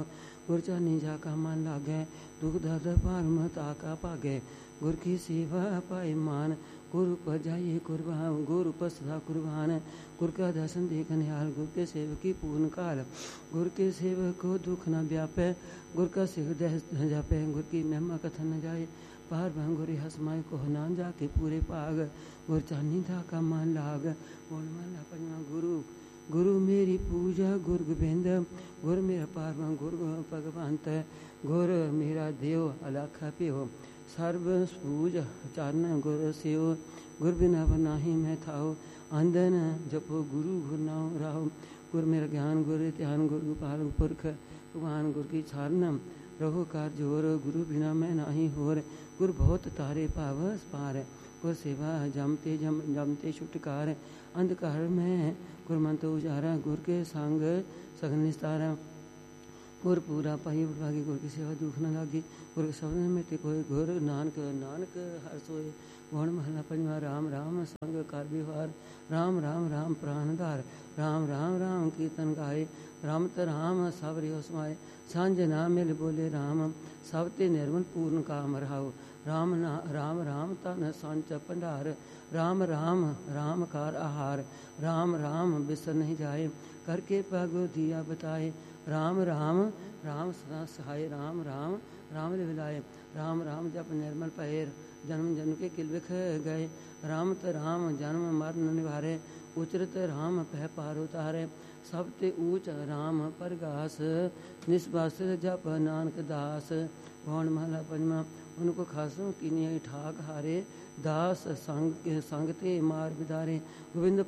रहाओ। गुर चानी जाका मन लागै दुख दर्द पार ताका भागै। गुर की सेवा पाए मान गुर पर जाइए कुर्बान। गुर पर सदा कुर्बान गुर का दर्शन देख निहाल। गुर के सेवक की पूर्ण काल गुर के सेवक को दुख न व्यापै। गुर का सिख दह जापै गुर की महिमा कथन न जाए। पार ब्रह्म गुर हसमाए को नाम जाके पूरे भाग। गुर चानी था का मन लाग बोल मन पंजवा गुरु गुरु मेरी पूजा गुर गोबिंद। गुर मेरा पार ब्रह्म गुर भगवंत। गुर मेरा देव अलख प्यो सर्व पूज चरण गुर सेव। गुर बिना बनाही मैं थाओ अंधन जपो गुरु गुर नाम राहो। गुर मेरा ज्ञान गुर ध्यान गुर गोपाल पुरख भगवान गुर की छारण रहो कार जोर। गुरु बिना मैं नाही होर गुर बहुत तारे पाव पार। गुर सेवा जमते छुटकार अंधकार में गुर मंत्र उजारा। गुर के संग सगन निस्तारा गुर पूरा पाई भागी। गुर की सेवा दुख न लागी गुर के शब्द मिटे कोई। गुर नानक नानक हर सोए। गुण महला पंजवा राम राम संग कार विहार। राम राम राम प्राणधार राम राम राम कीर्तन गाए। राम त राम सब रियो समाए। सांझ ना मिल बोले राम सब ते निर्मल पूर्ण काम रहाओ। राम राम तन सांच भंडार। राम राम राम कार आहार। राम राम बिसर नहीं जाए करके पग दिया बताए। राम राम राम सदा सहाय। राम राम राम लिविलाए। राम राम जप निर्मल पैर जन्म जन्म के किल विख गए। राम त राम जन्म मरण निवारे उचरत राम पह पार उतारे। सब ते ऊंच राम परगास निस्बास जप नानक दास। गौण महला पंजवा उनको खासों किनिय ठाक हारे दास संग ते मार बिदारे। गोविंद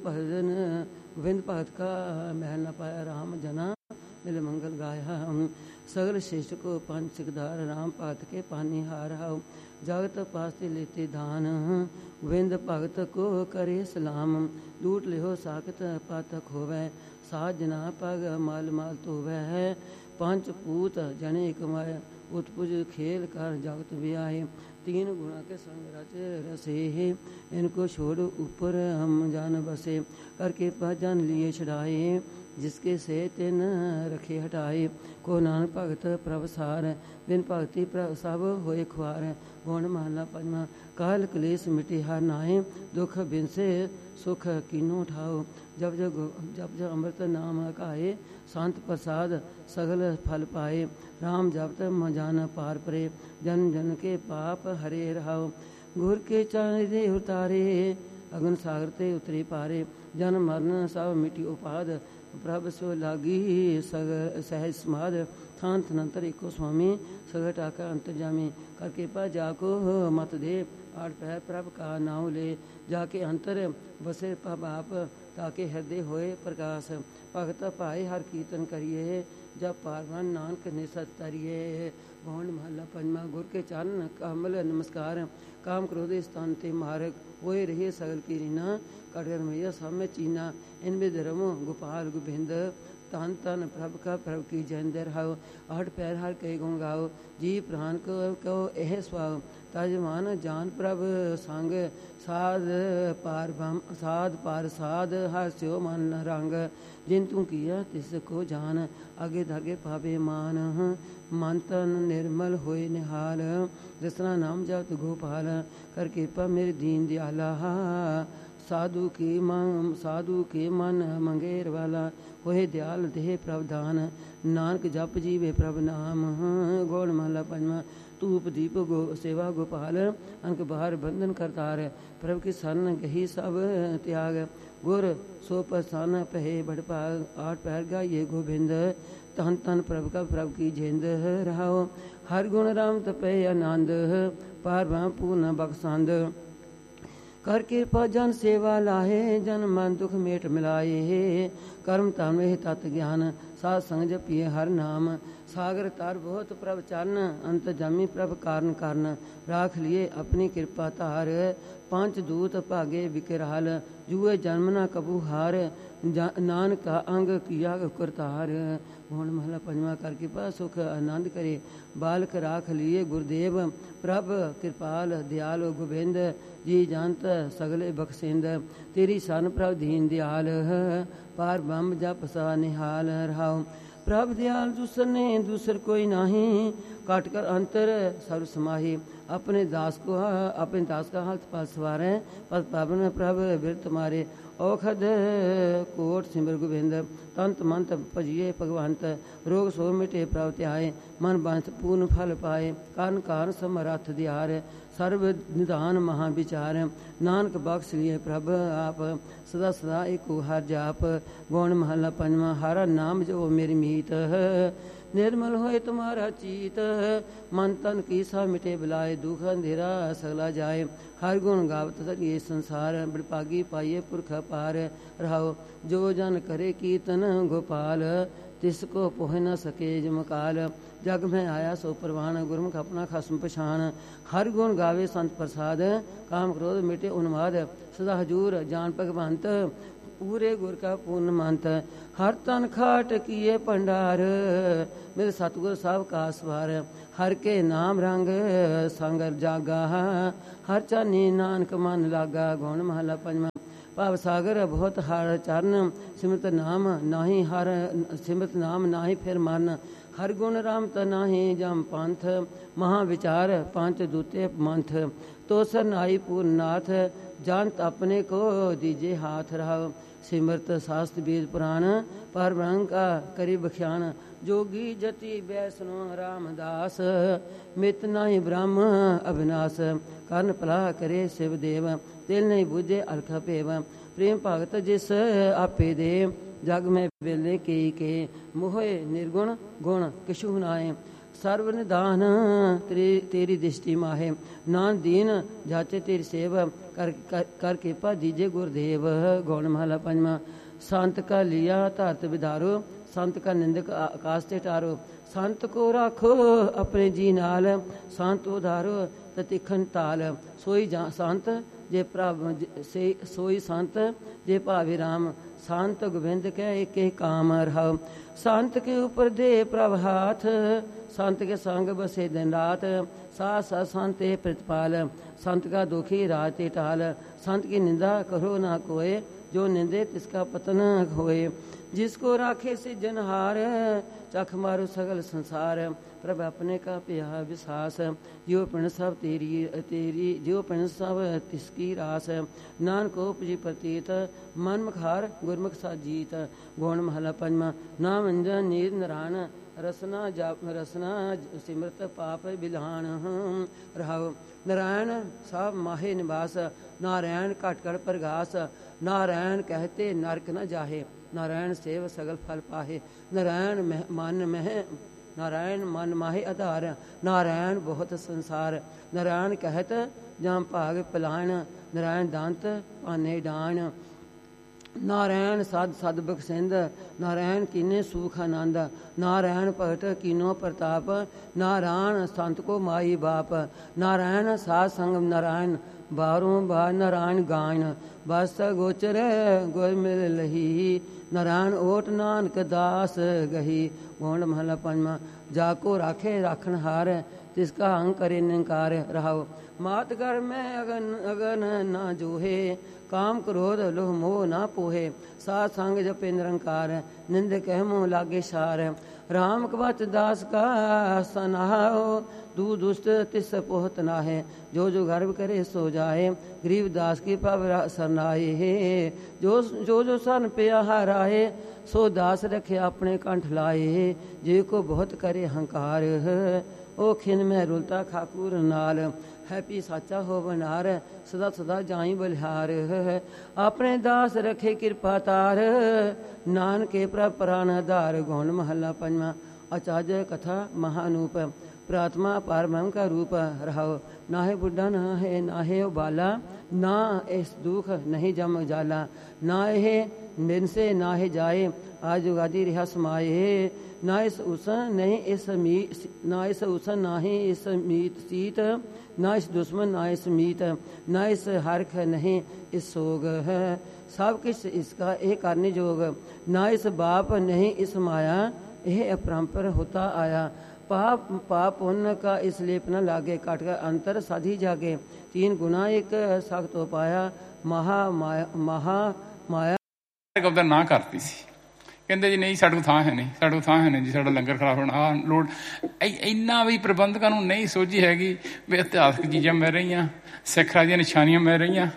भगत का महल न पाया राम जना मिल मंगल गाया। सगल श्रेष्ठ को पंच सिकदार राम भगत के पानी हार हाओ। जगत पास्ते लेते दान गोविंद भगत को करे सलाम। लूट लिहो साकत पातक होवै साज जना पग माल माल धोवै। पंच पूत जने कमाए उत्पुज खेल कर जगत ब्याहे। तीन गुणा के संग रच रसे इनको छोड़ ऊपर हम जान बसे। करके जन लिए छड़ाए जिसके से तिन रखे हटाए। को नानक भगत प्रभ सार बिन भगति सब होए खुआर। गुण महला पंजवा काल कलेश मिटे हर नाए दुख बिन से सुख कीनो उठाओ। जब जब अमृत नाम अकाए शांत प्रसाद सगल फल पाए। राम जब तक जान पार परे जन जन के पाप हरे रहाओ। गुर के चरण उतारे अगन सागर ते उतरे पारे। जन मरण सब मिटी उपाद प्रभ सो लागी सहज समाध। थान थनंतर एको स्वामी सगर टाका अंतर जामी। करके पा जाको मत दे आठ पैर प्रभ का नाव ले। जाके अंतर बसे बाप ताके हृदय होए प्रकाश। भगत पाए हर कीर्तन करिए जब पारवन नानक निसत तरिए। गौण महला पंजवा गुर के चरण कमल नमस्कार। काम क्रोध स्थान ते मार्ग होए रहे सगल की रीना। कटकर मैया सब में चीना इन धर्मो गोपाल गोबिंद। तन तन प्रभ का प्रभ की जयंत रहाओ। आठ पैर हर कई गुण गाओ जी प्राण को एह स्वाओ। तजमान जान प्रभ संग साध पार साध हर स्यो मन रंग। जिन तू किया तिसको जान आगे धागे पावे मान। मन तन निर्मल होए निहाल रसना नाम जपत गोपाल। कर कृपा मेरे दीन दयाला साधु के मन मंगेर वाला। होए दयाल देह प्रभदान नानक जप जीवे प्रभ नाम। गौण महला पंजवा धूप दीप सेवा गोपाल अंक बाहर बंधन करतार। प्रभ की सन गही सब त्याग गुर सो प्रसन्न पहे बड़पाग। आठ पैर गाइए गोविंद तन तन प्रभ का प्रभ की जिंद रहाओ। हर गुण राम तपे आनंद पार ब्रह्म पूर्ण बख्शंद। कर कृपा जन सेवा लाहे जन मन दुख मेट मिलाए। कर्म तन में तत् ज्ञान साध संग जपिए हर नाम। सागर तार बहुत प्रभ चरण अंत जमी प्रभ कारण कारण। राख लिए अपनी कृपा तार पांच दूत भागे विकराल। जुए जन्म न कबू हार नानक का अंग किया करतार। गुण महला पंजवा कर कृपा सुख आनंद करे बालक राख लिए गुरुदेव। प्रभ कृपाल दयाल गोविंद जी जानत सगले बख्शिंद। तेरी सन प्रभ दीन दयाल पार ब्रह्म जप सा निहाल रहाओ। प्रभ दयाल दूसर ने दूसर कोई नाही, काट कर अंतर सर्व समाही। अपने दास का हाथ पास सवारे, पद पावन प्रभ बिरत मारे। औखद कोट सिमर गोबिंद, तंत मंत भजिए भगवंत। रोग सो मिटे प्रभ त्याए, मन बंस पूर्ण फल पाए। कारण कारण समरथ दियार, सर्व निधान महाविचार। नानक बख्श लिए प्रभ आप, सदा सदा एको हर जाप। गौण महला पंजवा, हरा नाम जो मेरी मीत। निर्मल होए तुम्हारा चीत, मन तन की सा मिटे बिलाए। दुख अंधेरा सगला जाए, हर गुण गावत ये संसार। बड़पागी पाइए पुरख पार, रहो जो जन करे कीर्तन गोपाल। तिसको पोह न सके जमकाल, जग में आया सो परवान। गुरमुख अपना खसम पछान, हर गुण गावे संत प्रसाद। काम क्रोध मिटे उन्माद, सदा हजूर जान भगवंत। पूरे गुर का पूर्ण मंत, हर तन खाट किए भंडार। मेरे सतगुर सब का सवार, हर के नाम रंग संग जागा। हर चानी नानक मन लागा। गुण महला पंजवा, भाव सागर बहुत हर चरण। सिमरत नाम नाही हर, सिमरत नाम नाही फिर मन। हर गुण राम तनाही जम पंथ, महाविचार पांच दूते मंथ। तो सरनाई पूर्णनाथ, जानत अपने को दीजे हाथ। रहो सिमरत शास्त्र वेद पुराण, पर ब्रह्म का करी बख्यान। जोगी जति वैष्णो रामदास, मित नहीं ब्रह्म अविनाश। कर्ण पलाह करे शिव देव, तिल नहीं बुझे अलख पेव। प्रेम भगत जिस आपे दे, जग में बेले के। मोहे निर्गुण गुण किशु नाए, सर्व निदान तेरी दृष्टि माहे। नान दीन जाचे तेरी सेव, कर कृपा दीजे गुरुदेव। गौण महला पंजवा, संत का लिया धरत विधारो। संत का निंदक आकाश ते टारो। संत को राखो अपने जी नाल, संत उधारो ततिखन ताल। सोई संत जे सोई संत जे भावे राम। संत गोविंद के एक काम रहो, संत के ऊपर दे प्रभ हाथ। संत के संग बसे दिन रात, साथ साथ संत प्रतिपाल। संत का दुखी रात टाल, संत की निंदा करो ना कोय। जो निंदे तिसका पतन होए, जिसको राखे से जनहार। चख मारो सगल संसार, प्रभ अपने का पिया विश्वास। जो पिण सब तेरी जो पिण सब तिसकी रास। नानक उपजी प्रतीत, मन मखार गुरमुख सा जीत। गौण महला पंजवा, नाम अंजन नीर नारायण। रसना सिमरत पाप बिलान। रहो नारायण सब माहे निवास, नारायण घट घट प्रगास। नारायण कहते नरक न जाहे, नारायण सेव सगल फल पाहे। नारायण मन माहे आधार, नारायण बहुत संसार। नारायण कहत जाम भाग पलायन, नारायण दंत पाने डान। नारायण सद सद बखसिंद, नारायण कीने सुख आनंद। नारायण भगत कीनो प्रताप, नारायण संत को माई बाप। नारायण साध संग नारायण, बारों बार नारायण गायन। बस गोचर गुर मिल लही, नारायण ओट नानक दास गही। गौण महला पंजवा, जाको राखे राखन हार। तिसका अंग करे निंकार। रहो मात घर में अगन ना जोहे, काम क्रोध लोह मोह ना पोहे। साथ संग जपे निरंकार, निंद कह मुँह लागे सार। राम कवच दास का सनाहो, दू दुष्ट तिस पोहत नाहे। जो जो गर्व करे सो जाए, गरीब दास की पव सरनाए। जो सन पे हाराए, सो दास रखे अपने कंठ लाए। जे को बहुत करे अहंकार, ओ खिन में रुलता खाकुर नाल। हैप्पी साचा हो बनार, सदा सदा जाई बलिहार। अपने दास रखे कृपा तार, नानके प्रभ प्राण आधार। गौण महला पंजवा, आचार्य कथा महानूप। प्रात्मा पारब्रह्म का रूप। रहो ना है बुढ़ा ना है उबाला, ना इस दुख नहीं जम जाला। ना है दिन से ना है जाए, आज उगादी रिहा समाये। ना इस उसन नहीं इस ना इस उसन ना ही इस मीत सीत। ना इस दुश्मन ना इस मीत, ना इस हरख नहीं इस सोग है। सब किस इसका यह करने जोग, ना इस बाप नहीं इस माया। यह अपरंपर होता आया, पाप पुण्य का इस लेप न लागे। काट कर अंतर साधी जागे, तीन गुना एक सख्त पाया। महा माया ਕਬਦਾ ਨਾ ਕਰਤੀ ਸੀ ਕਹਿੰਦੇ ਜੀ ਨਹੀਂ ਸਾਡੇ ਕੋਲ ਥਾਂ ਹੈ ਨਹੀਂ, ਸਾਡੇ ਕੋਲ ਥਾਂ ਹੈ ਨਹੀਂ ਜੀ, ਸਾਡਾ ਲੰਗਰ ਖਰਾਬ ਹੋਣਾ, ਆਹ ਲੋੜ। ਇੰਨਾ ਵੀ ਪ੍ਰਬੰਧਕਾਂ ਨੂੰ ਨਹੀਂ ਸੋਝੀ ਹੈਗੀ ਵੀ ਇਤਿਹਾਸਕ ਚੀਜ਼ਾਂ ਮਿਲ ਰਹੀਆਂ, ਸਿੱਖਾਂ ਦੀਆਂ ਨਿਸ਼ਾਨੀਆਂ ਮਿਲ ਰਹੀਆਂ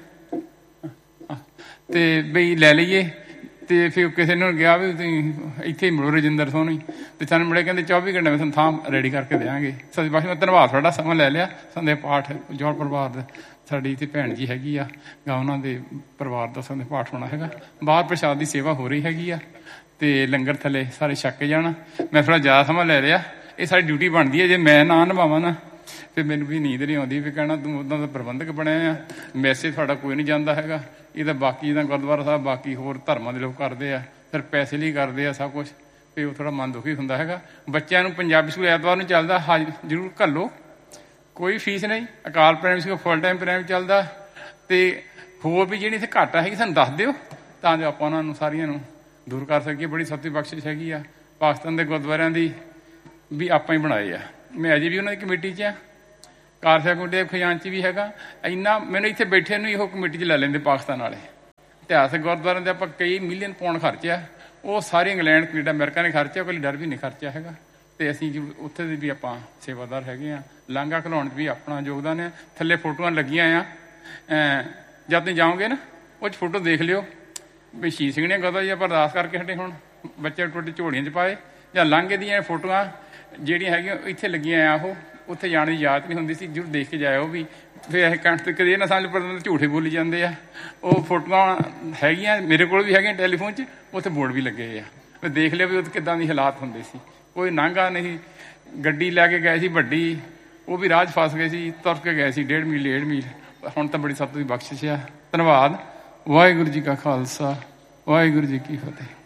ਤੇ ਬਈ ਲੈ ਲਈਏ। ਤੇ ਫਿਰ ਕਿਸੇ ਨੂੰ ਗਿਆ ਵੀ ਤੁਸੀਂ ਇੱਥੇ ਹੀ ਮਿਲੋ ਰਜਿੰਦਰ ਸੋਨੀ, ਤੇ ਸਾਨੂੰ ਮਿਲੇ, ਕਹਿੰਦੇ 24 ਘੰਟੇ ਵਿੱਚ ਤੁਹਾਨੂੰ ਥਾਂ ਰੈਡੀ ਕਰਕੇ ਦੇਵਾਂਗੇ। ਸੱਚੇ ਪਾਤਸ਼ਾਹ ਧੰਨਵਾਦ, ਤੁਹਾਡਾ ਸਮਾਂ ਲੈ ਲਿਆ। ਸੰਦੇ ਪਾਠ ਜੋੜ ਪਰਿਵਾਰ ਦਾ ਸਾਡੀ ਇੱਥੇ ਭੈਣ ਜੀ ਹੈਗੀ ਆ ਗਾ, ਉਹਨਾਂ ਦੇ ਪਰਿਵਾਰ ਦਾ ਸੰਦੇ ਪਾਠ ਹੋਣਾ ਹੈਗਾ। ਬਾਹਰ ਪ੍ਰਸ਼ਾਦ ਦੀ ਸੇਵਾ ਹੋ ਰਹੀ ਹੈਗੀ ਆ ਤੇ ਲੰਗਰ ਥੱਲੇ ਸਾਰੇ ਛੱਕ ਕੇ ਜਾਣਾ। ਮੈਂ ਥੋੜ੍ਹਾ ਜ਼ਿਆਦਾ ਸਮਾਂ ਲੈ ਲਿਆ, ਇਹ ਸਾਡੀ ਡਿਊਟੀ ਬਣਦੀ ਹੈ। ਜੇ ਮੈਂ ਨਾ ਨਿਭਾਵਾਂ ਨਾ ਫਿਰ ਮੈਨੂੰ ਵੀ ਨੀਂਦ ਨਹੀਂ ਆਉਂਦੀ, ਵੀ ਕਹਿਣਾ ਤੂੰ ਉੱਦਾਂ ਦਾ ਪ੍ਰਬੰਧਕ ਬਣਿਆ ਆ, ਮੈਸੇਜ ਤੁਹਾਡਾ ਕੋਈ ਨਹੀਂ ਜਾਂਦਾ ਹੈਗਾ। ਇਹ ਤਾਂ ਬਾਕੀ ਜਿੱਦਾਂ ਗੁਰਦੁਆਰਾ ਸਾਹਿਬ ਬਾਕੀ ਹੋਰ ਧਰਮਾਂ ਦੇ ਲੋਕ ਕਰਦੇ ਆ, ਸਿਰਫ ਪੈਸੇ ਲਈ ਕਰਦੇ ਆ ਸਭ ਕੁਛ, ਤੇ ਉਹ ਥੋੜ੍ਹਾ ਮਨ ਦੁਖੀ ਹੁੰਦਾ ਹੈਗਾ। ਬੱਚਿਆਂ ਨੂੰ ਪੰਜਾਬੀ ਸਕੂਲ ਐਤਵਾਰ ਨੂੰ ਚੱਲਦਾ, ਜ਼ਰੂਰ ਘੱਲੋ, ਕੋਈ ਫੀਸ ਨਹੀਂ। ਅਕਾਲ primary school full time primary ਚੱਲਦਾ, ਤੇ ਹੋਰ ਵੀ ਜਿਹੜੀ ਇੱਥੇ ਘਾਟਾ ਹੈਗੀ ਸਾਨੂੰ ਦੱਸ ਦਿਓ, ਤਾਂ ਜੋ ਆਪਾਂ ਉਹਨਾਂ ਨੂੰ ਸਾਰੀਆਂ ਨੂੰ ਦੂਰ ਕਰ ਸਕੀਏ। ਬੜੀ ਸੱਤੀ ਬਖਸ਼ਿਸ਼ ਹੈਗੀ ਆ। ਪਾਕਿਸਤਾਨ ਦੇ ਗੁਰਦੁਆਰਿਆਂ ਦੀ ਵੀ ਆਪਾਂ ਹੀ ਬਣਾਏ ਆ, ਮੈਂ ਅਜੇ ਵੀ ਉਹਨਾਂ ਦੀ ਕਮੇਟੀ 'ਚ ਆ, ਕਾਰਸਾ ਕਮੇਟੀ ਦੇ ਖਜ਼ਾਨਚੀ ਵੀ ਹੈਗਾ। ਇੰਨਾ ਮੈਨੂੰ ਇੱਥੇ ਬੈਠੇ ਨੂੰ ਇਹੋ ਕਮੇਟੀ 'ਚ ਲੈ ਲੈਂਦੇ ਪਾਕਿਸਤਾਨ ਵਾਲੇ। ਇਤਿਹਾਸਕ ਗੁਰਦੁਆਰਿਆਂ ਦੇ ਆਪਾਂ ਕਈ ਮਿਲੀਅਨ ਪਾਉਂਡ ਖਰਚਿਆ, ਉਹ ਸਾਰੇ ਇੰਗਲੈਂਡ ਕੈਨੇਡਾ ਅਮਰੀਕਾ ਨੇ ਖਰਚਿਆ, ਕੋਈ ਡਰ ਵੀ ਨਹੀਂ ਖਰਚਿਆ ਹੈਗਾ। ਤੇ ਅਸੀਂ ਉੱਥੇ ਦੇ ਵੀ ਆਪਾਂ ਸੇਵਾਦਾਰ ਹੈਗੇ ਆ। ਲਾਂਘਾ ਖਿਲਾਉਣ 'ਚ ਵੀ ਆਪਣਾ ਯੋਗਦਾਨ ਹੈ। ਥੱਲੇ ਫੋਟੋਆਂ ਲੱਗੀਆਂ ਆ, ਜਦ ਤੁਸੀਂ ਜਾਓਗੇ ਨਾ ਉਹ 'ਚ ਫੋਟੋ ਦੇਖ ਲਿਓ ਵੀ ਸ਼ਹੀਦ ਸਿੰਘ ਨੇ ਕਦੋਂ ਜੀ ਆਪਾਂ ਅਰਦਾਸ ਕਰਕੇ ਹਟੇ, ਹੁਣ ਬੱਚੇ ਟੁੱਟੇ ਝੋਲੀਆਂ 'ਚ ਪਾਏ, ਜਾਂ ਲਾਂਘੇ ਦੀਆਂ ਫੋਟੋਆਂ ਜਿਹੜੀਆਂ ਹੈਗੀਆਂ ਇੱਥੇ ਲੱਗੀਆਂ ਆ, ਉਹ ਉੱਥੇ ਜਾਣ ਦੀ ਯਾਦ ਨਹੀਂ ਹੁੰਦੀ ਸੀ, ਜ਼ਰੂਰ ਦੇਖ ਕੇ ਜਾਇਓ ਵੀ। ਫਿਰ ਇਹ ਕਣਕ ਕਦੇ ਇਹ ਨਾ ਸਮਝ ਪਰ ਝੂਠੇ ਬੋਲੀ ਜਾਂਦੇ ਆ। ਉਹ ਫੋਟੋਆਂ ਹੈਗੀਆਂ ਮੇਰੇ ਕੋਲ ਵੀ ਹੈਗੀਆਂ ਟੈਲੀਫੋਨ 'ਚ, ਉੱਥੇ ਬੋਰਡ ਵੀ ਲੱਗੇ ਆ, ਫਿਰ ਦੇਖ ਲਿਓ ਵੀ ਉੱਥੇ ਕਿੱਦਾਂ ਦੀ ਹਾਲਾਤ ਹੁੰਦੇ ਸੀ। ਕੋਈ ਨਾਂਗਾ ਨਹੀਂ, ਗੱਡੀ ਲੈ ਕੇ ਗਏ ਸੀ ਵੱਡੀ, ਉਹ ਵੀ ਰਾਹ 'ਚ ਫਸ ਗਏ ਸੀ, ਤੁਰ ਕੇ ਗਏ ਸੀ 1.5 ਮੀਲ। ਹੁਣ ਤਾਂ ਬੜੀ ਸਭ ਤੋਂ ਬਖਸ਼ਿਸ਼ ਆ। ਧੰਨਵਾਦ। ਵਾਹਿਗੁਰੂ ਜੀ ਕਾ ਖਾਲਸਾ, ਵਾਹਿਗੁਰੂ ਜੀ ਕੀ ਫਤਿਹ।